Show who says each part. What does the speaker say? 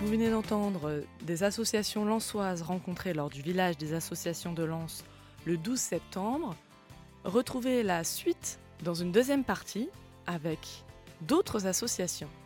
Speaker 1: Vous venez d'entendre des associations lensoises rencontrées lors du village des associations de Lens le 12 septembre. Retrouvez la suite dans une deuxième partie avec d'autres associations.